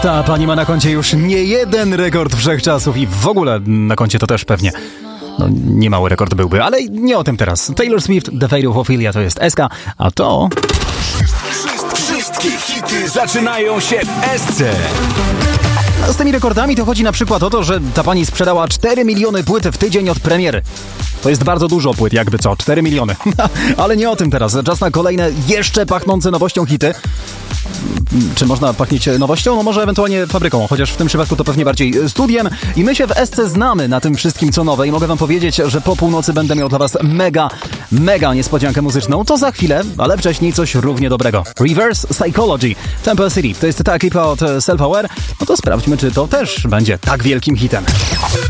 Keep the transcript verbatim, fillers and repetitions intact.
Ta pani ma na koncie już nie jeden rekord wszechczasów i w ogóle na koncie to też pewnie. No, nie mały rekord byłby, ale nie o tym teraz. Taylor Swift, The Fate of Ophelia to jest S K, a to... Wszystkie hity zaczynają się w S C. Z tymi rekordami to chodzi na przykład o to, że ta pani sprzedała cztery miliony płyt w tydzień od premiery. To jest bardzo dużo płyt, jakby co, cztery miliony. Ale nie o tym teraz. Czas na kolejne, jeszcze pachnące nowością hity. Czy można pachnieć nowością? No może ewentualnie fabryką, chociaż w tym przypadku to pewnie bardziej studiem. I my się w S C znamy na tym wszystkim, co nowe i mogę wam powiedzieć, że po północy będę miał dla was mega, mega niespodziankę muzyczną. To za chwilę, ale wcześniej coś równie dobrego. Reverse Psychology, Temple City. To jest ta ekipa od Self Aware. No to sprawdźmy, czy to też będzie tak wielkim hitem.